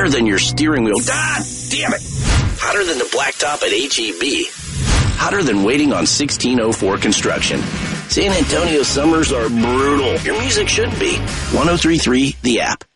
Hotter than your steering wheel. God damn it! Hotter than the blacktop at H-E-B. Hotter than waiting on 1604 construction. San Antonio summers are brutal. Your music should be. 103.3 The App.